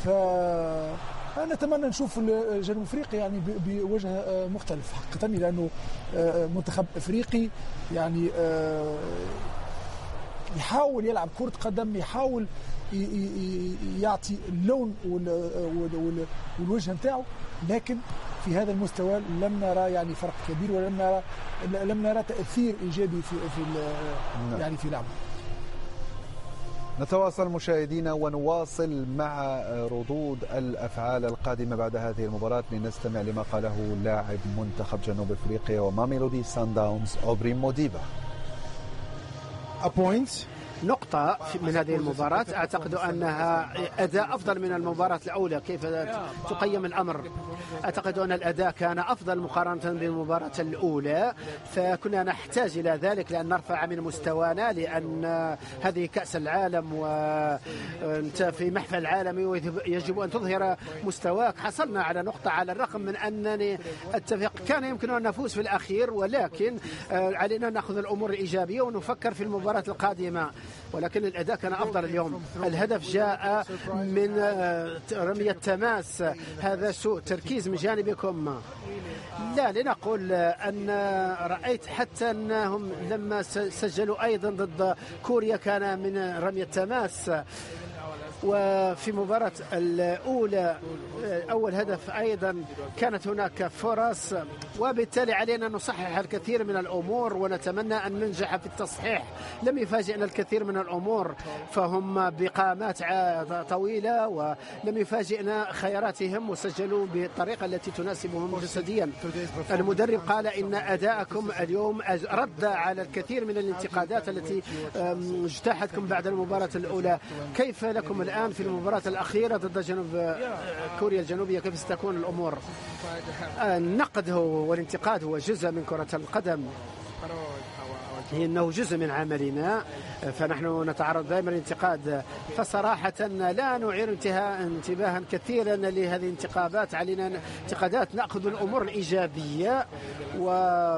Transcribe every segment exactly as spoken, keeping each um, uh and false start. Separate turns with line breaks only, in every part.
فنتمنى نشوف جنوب افريقيا يعني بوجه مختلف حقيقه، لانه منتخب افريقي يعني يحاول يلعب كرة قدم، يحاول يعطي اللون والوجه نتاعو، لكن في هذا المستوى لم نرى يعني فرق كبير، ولم نرى لم نرى تأثير إيجابي في في يعني في لعبه.
نتواصل مشاهدينا ونواصل مع ردود الأفعال القادمة بعد هذه المباراة لنستمع لما قاله لاعب منتخب جنوب أفريقيا وماميلودي سان داونز أوبري موديبا.
نقطة من هذه المباراة أعتقد أنها أداء أفضل من المباراة الأولى. كيف تقيم الأمر؟ أعتقد أن الأداء كان أفضل مقارنة بالمباراة الأولى، فكنا نحتاج إلى ذلك لأن نرفع من مستوانا، لأن هذه كأس العالم وأنت في محفل عالمي ويجب أن تظهر مستواك. حصلنا على نقطة على الرغم من أنني أتفق كان يمكن أن نفوز في الأخير، ولكن علينا أن نأخذ الأمور الإيجابية ونفكر في المباراة القادمة. ولكن الأداء كان أفضل اليوم. الهدف جاء من رمية تماس، هذا سوء تركيز من جانبكم. لا لنقول أن رأيت حتى أنهم لما سجلوا أيضا ضد كوريا كان من رمية تماس، وفي مباراة الأولى أول هدف أيضا كانت هناك فرص، وبالتالي علينا أن نصحح الكثير من الأمور ونتمنى أن ننجح في التصحيح. لم يفاجئنا الكثير من الأمور، فهم بقامات طويلة، ولم يفاجئنا خياراتهم وسجلوا بالطريقة التي تناسبهم جسديا. المدرب قال إن أداءكم اليوم رد على الكثير من الانتقادات التي اجتاحتكم بعد المباراة الأولى. كيف لكم الآن في المباراة الأخيرة ضد جنوب كوريا الجنوبية؟ كيف ستكون الأمور؟ النقد والانتقاد هو جزء من كرة القدم، إنه جزء من عملنا، فنحن نتعرض دائما للانتقاد. فصراحة لا نعير انتباها كثيرا لهذه الانتقادات، علينا انتقادات نأخذ الأمور الإيجابية. و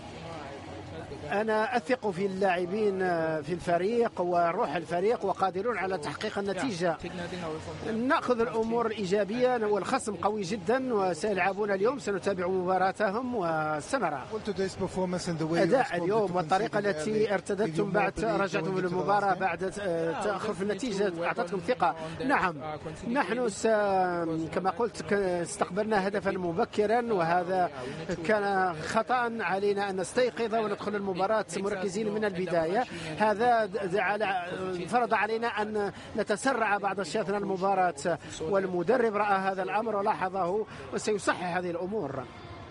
أنا أثق في اللاعبين في الفريق وروح الفريق وقادرون على تحقيق النتيجة. نأخذ الأمور الإيجابية، والخصم قوي جدا وسيلعبون اليوم، سنتابع مباراتهم وسنرى أداء اليوم والطريقة التي ارتدتم بعد رجعتم للمباراة بعد تأخر في النتيجة أعطتكم ثقة. نعم نحن س... كما قلت استقبلنا هدفا مبكرا، وهذا كان خطأ. علينا أن نستيقظ وندخل المباراة مركزين من البداية. هذا فرض علينا أن نتسرع بعض الشيء أثناء المباراة، والمدرب رأى هذا الأمر ولاحظه وسيصحح هذه الأمور.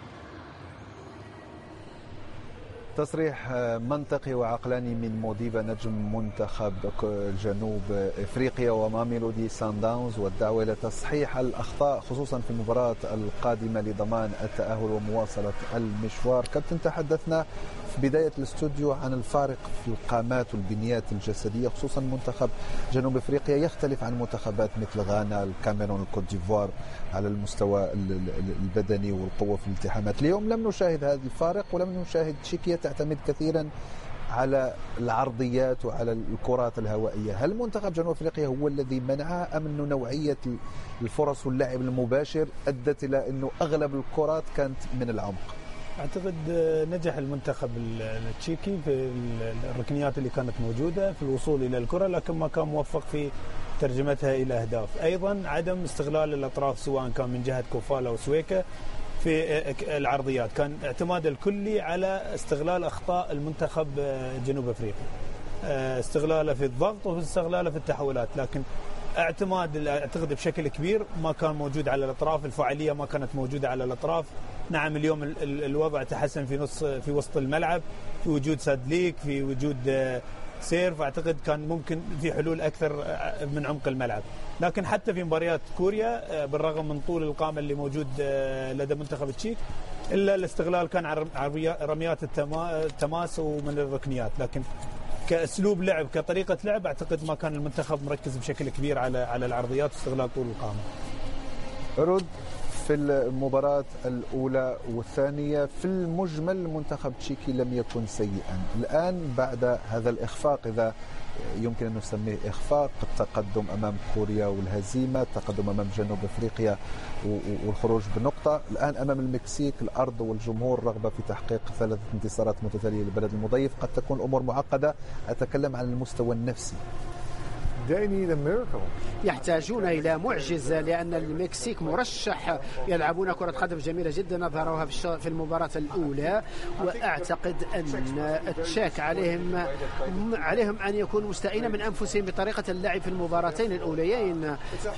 تصريح منطقي وعقلاني من موديبا نجم منتخب جنوب افريقيا وماميلودي سان داونز، والدعوه الى تصحيح الاخطاء خصوصا في المباراه القادمه لضمان التاهل ومواصله المشوار. كابتن، تحدثنا في بدايه الاستوديو عن الفارق في القامات والبنيات الجسديه، خصوصا منتخب جنوب افريقيا يختلف عن منتخبات مثل غانا، الكاميرون، الكوت ديفوار على المستوى البدني والقوه في الالتحامات. اليوم لم نشاهد هذه الفارق، ولم نشاهد تشيكيا تعتمد كثيرا على العرضيات وعلى الكرات الهوائيه. هل منتخب جنوب افريقيا هو الذي منعها، ام انه نوعيه الفرص واللعب المباشر ادت الى انه اغلب الكرات كانت من العمق؟
اعتقد نجح المنتخب التشيكي في الركنيات اللي كانت موجوده في الوصول الى الكره، لكن ما كان موفق في ترجمتها الى اهداف. ايضا عدم استغلال الاطراف سواء كان من جهه كوفالا وسويكا في العرضيات، كان اعتماد الكلي على استغلال اخطاء المنتخب جنوب افريقيا، استغلاله في الضغط واستغلاله في التحولات، لكن اعتماد اعتقد بشكل كبير ما كان موجود على الاطراف. الفعاليه ما كانت موجوده على الاطراف. نعم اليوم الوضع تحسن في نص في وسط الملعب، في وجود سادليك، في وجود سيرف، اعتقد كان ممكن في حلول اكثر من عمق الملعب. لكن حتى في مباريات كوريا بالرغم من طول القامه اللي موجود لدى منتخب التشيك، الا الاستغلال كان على رميات التماس ومن الركنيات. لكن كاسلوب لعب، كطريقه لعب، اعتقد ما كان المنتخب مركز بشكل كبير على على العرضيات واستغلال طول القامه.
رد في المباراة الأولى والثانية في المجمل المنتخب التشيكي لم يكن سيئا. الآن بعد هذا الإخفاق، إذا يمكن أن نسميه إخفاق، التقدم أمام كوريا والهزيمة، التقدم أمام جنوب أفريقيا والخروج بنقطة، الآن أمام المكسيك الأرض والجمهور رغبة في تحقيق ثلاثة انتصارات متتالية للبلد المضيف، قد تكون الأمور معقدة. أتكلم عن المستوى النفسي.
يحتاجون إلى معجزة، لأن المكسيك مرشح، يلعبون كرة قدم جميلة جدا نظروها في المباراة الأولى، وأعتقد أن التشيك عليهم عليهم أن يكونوا مستائين من أنفسهم بطريقة اللعب في المباراتين الأوليين.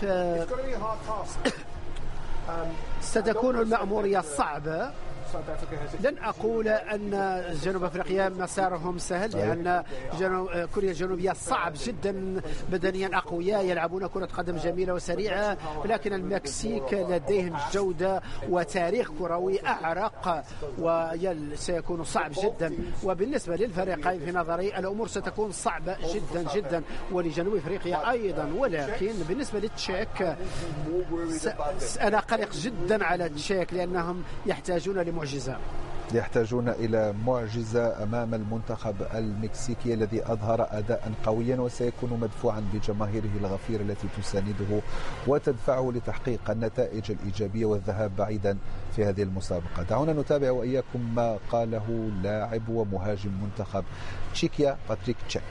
ستكون المأمورية صعبة. لن أقول أن جنوب أفريقيا مسارهم سهل، لأن جنوب كوريا الجنوبية صعب جدا، بدنيا أقوياء، يلعبون كرة قدم جميلة وسريعة، ولكن المكسيك لديهم جودة وتاريخ كروي أعرق وسيكون صعب جدا. وبالنسبة للفريقين في نظري الأمور ستكون صعبة جدا جدا، ولجنوب أفريقيا أيضا. ولكن بالنسبة للتشيك أنا قلق جدا على التشيك، لأنهم يحتاجون لمعجزة
يحتاجون إلى معجزة أمام المنتخب المكسيكي الذي أظهر أداء قويا وسيكون مدفوعا بجماهيره الغفيرة التي تسانده وتدفعه لتحقيق النتائج الإيجابية والذهاب بعيدا في هذه المسابقة. دعونا نتابع وإياكم ما قاله لاعب ومهاجم منتخب تشيكيا باتريك تشيك.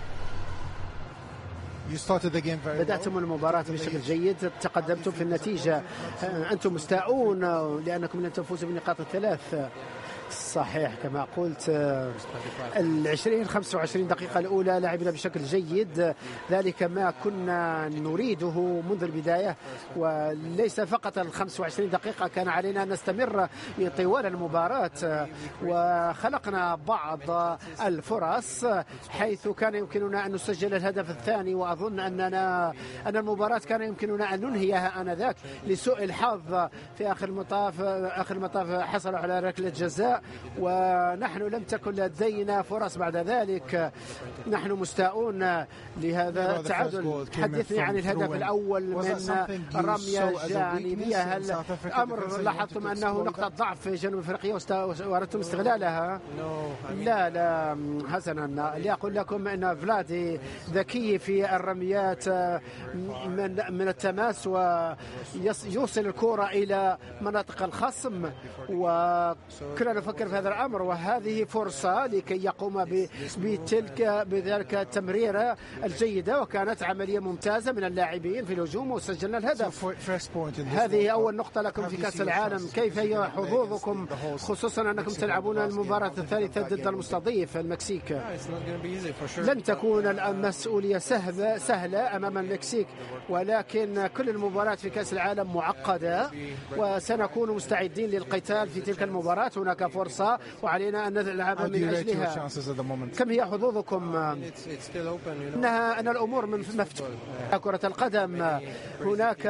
بدأتم المباراة بشكل جيد، تقدمتم في النتيجة، أنتم مستاءون لأنكم لن تفوزوا بالنقاط الثلاث. صحيح كما قلت، العشرين خمسة وعشرين دقيقة الأولى لعبنا بشكل جيد، ذلك ما كنا نريده منذ البداية، وليس فقط الخمس وعشرين دقيقة، كان علينا أن نستمر طوال المباراة، وخلقنا بعض الفرص حيث كان يمكننا أن نسجل الهدف الثاني، وأظن أننا أن المباراة كان يمكننا أن ننهيها آنذاك. لسوء الحظ في آخر المطاف آخر المطاف حصلوا على ركلة جزاء، ونحن لم تكن لدينا فرص بعد ذلك. نحن مستاءون لهذا التعادل. حدثني عن الهدف الأول من رمية جانبية. هل أمر لاحظتم أنه نقطة ضعف في جنوب أفريقيا وأردتم استغلالها؟ لا لا حسنا، لأقول لكم أن فلادي ذكي في الرميات من من التماس ويوصل الكرة إلى مناطق الخصم، وكنا نفكر في هذا الأمر، وهذه فرصة لكي يقوم بتلك بذلك التمريرة الجيدة، وكانت عملية ممتازة من اللاعبين في الهجوم وسجلنا الهدف. هذه أول نقطة لكم في كأس العالم. كيف هي حظوظكم، خصوصا أنكم تلعبون المباراة الثالثة ضد المستضيف المكسيك؟ لن تكون المسؤولية سهلة سهلة أمام المكسيك، ولكن كل المباريات في كأس العالم معقدة، وسنكون مستعدين للقتال في تلك المباراة. هناك فرصة وعلينا أن نلعب من أجلها. كم هي حظوظكم؟ إنها أن الأمور مفتوحة. كرة القدم، هناك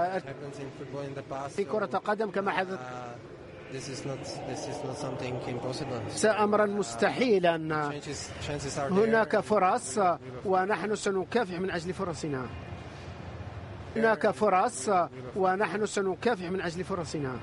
في كرة القدم كما حدث أمرا مستحيلا. هناك فرص ونحن سنكافح من أجل فرصنا. هناك فرص ونحن سنكافح من أجل فرصنا.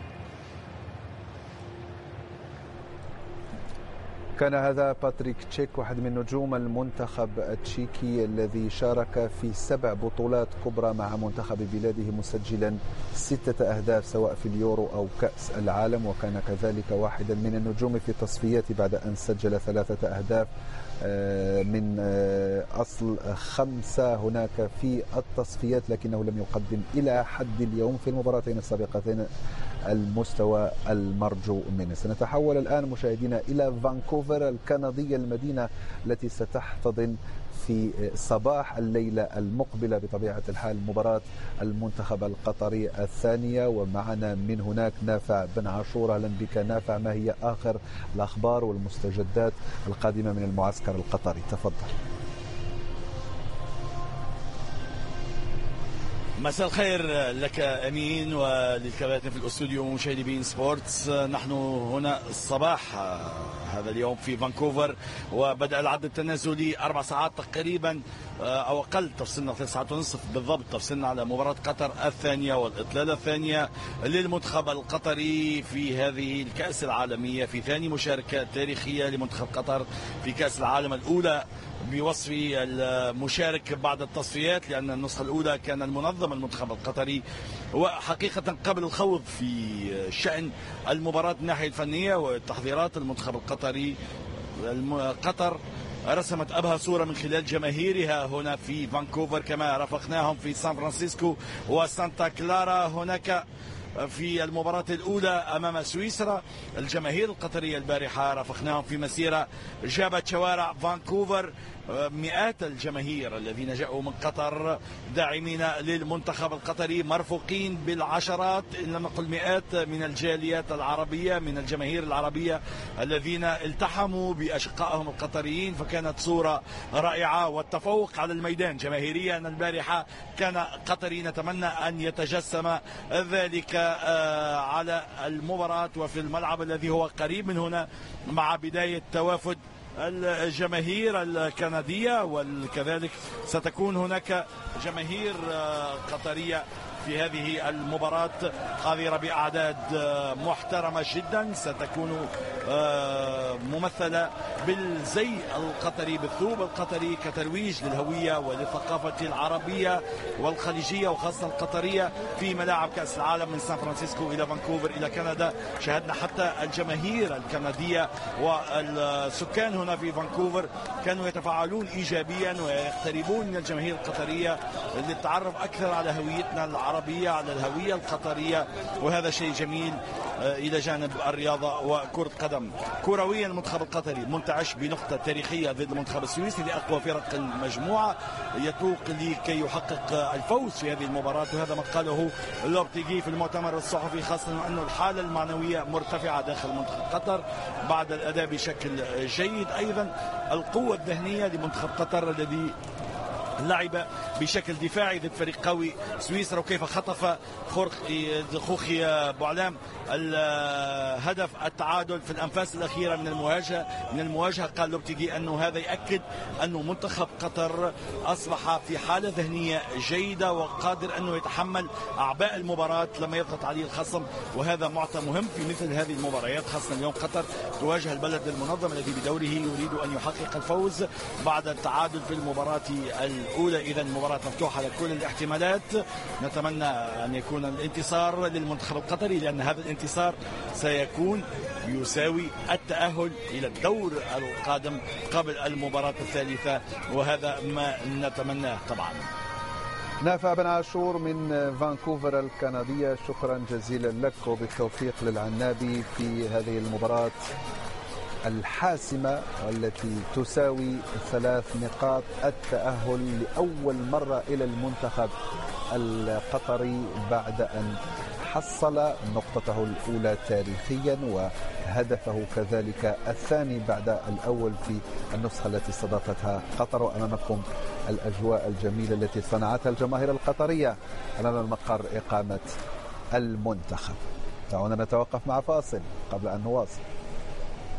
كان هذا باتريك تشيك، واحد من نجوم المنتخب التشيكي الذي شارك في سبع بطولات كبرى مع منتخب بلاده، مسجلا ستة أهداف سواء في اليورو أو كأس العالم، وكان كذلك واحدا من النجوم في التصفيات بعد أن سجل ثلاثة أهداف من أصل خمسة هناك في التصفيات، لكنه لم يقدم إلى حد اليوم في المباراتين السابقتين المستوى المرجو منه. سنتحول الآن مشاهدينا إلى فانكوفر الكندية، المدينة التي ستحتضن في صباح الليلة المقبلة بطبيعة الحال مباراة المنتخب القطري الثانية، ومعنا من هناك نافع بن عاشور. أهلا بك نافع، ما هي آخر الأخبار والمستجدات القادمة من المعسكر القطري؟ تفضل.
مساء الخير لك أمين وللكباتن في الأستوديو ومشاهدي بين سبورتس. نحن هنا الصباح هذا اليوم في فانكوفر، وبدأ العد التنازلي أربع ساعات تقريبا أو أقل، تفصلنا ثلاث ساعات ونصف بالضبط، تفصلنا على مباراة قطر الثانية والإطلالة الثانية للمنتخب القطري في هذه الكأس العالمية، في ثاني مشاركة تاريخية لمنتخب قطر في كأس العالم، الأولى بوصف المشارك بعد التصفيات، لأن النسخة الأولى كان المنظم المنتخب القطري. وحقيقة قبل الخوض في شأن المباراة من الناحية الفنية وتحضيرات المنتخب القطري، قطر رسمت أبهى صورة من خلال جماهيرها هنا في فانكوفر، كما رافقناهم في سان فرانسيسكو وسانتا كلارا هناك في المباراة الأولى أمام سويسرا. الجماهير القطرية البارحة رافقناهم في مسيرة جابت شوارع فانكوفر، مئات الجماهير الذين جاءوا من قطر داعمين للمنتخب القطري، مرفوقين بالعشرات إن لم نقل مئات من الجاليات العربية، من الجماهير العربية الذين التحموا بأشقائهم القطريين. فكانت صورة رائعة، والتفوق على الميدان جماهيريا البارحة كان قطري نتمنى أن يتجسم ذلك على المباراة وفي الملعب الذي هو قريب من هنا، مع بداية توافد الجماهير الكندية، وكذلك ستكون هناك جماهير قطرية في هذه المباراة قادرة بأعداد محترمة جدا، ستكون ممثلة بالزي القطري، بالثوب القطري، كترويج للهوية وللثقافة العربية والخليجية وخاصة القطرية في ملاعب كأس العالم، من سان فرانسيسكو إلى فانكوفر إلى كندا. شاهدنا حتى الجماهير الكندية والسكان هنا في فانكوفر كانوا يتفاعلون إيجابيا ويقتربون من الجماهير القطرية للتعرف أكثر على هويتنا العربية، على الهوية القطرية، وهذا شيء جميل إلى جانب الرياضة وكرة قدم. كرويا المنتخب القطري منتعش بنقطة تاريخية ضد المنتخب السويسري لأقوى فرق المجموعة، يتوق لكي يحقق الفوز في هذه المباراة، وهذا ما قاله لوبتيغي في المؤتمر الصحفي، خاصة أنه الحالة المعنوية مرتفعة داخل منتخب قطر بعد الأداء بشكل جيد. أيضا القوة الذهنية لمنتخب قطر الذي لعب بشكل دفاعي ضد فريق قوي سويسرا، وكيف خطف خوخي بوعلام الهدف التعادل في الأنفاس الأخيرة من المواجهة من المواجهة قال لوبتيغي أنه هذا يأكد أنه منتخب قطر أصبح في حالة ذهنية جيدة وقادر أنه يتحمل أعباء المباراة لما يضغط عليه الخصم، وهذا معطى مهم في مثل هذه المباريات، خاصة اليوم قطر تواجه البلد المنظم الذي بدوره يريد أن يحقق الفوز بعد التعادل في المباراة الأولى. إذا مباراة مفتوحة لكل الاحتمالات، نتمنى أن يكون الانتصار للمنتخب القطري، لأن هذا الانتصار سيكون يساوي التأهل إلى الدور القادم قبل المباراة الثالثة، وهذا ما نتمناه طبعا.
نافع بن عاشور من فانكوفر الكندية، شكرا جزيلا لك وبالتوفيق للعنابي في هذه المباراة الحاسمة والتي تساوي ثلاث نقاط التأهل لأول مرة إلى المنتخب القطري بعد أن حصل نقطته الأولى تاريخيا وهدفه كذلك الثاني بعد الأول في النسخة التي استضافتها قطر. وأمامكم الأجواء الجميلة التي صنعتها الجماهير القطرية أمام مقر إقامة المنتخب. دعونا نتوقف مع فاصل قبل أن نواصل.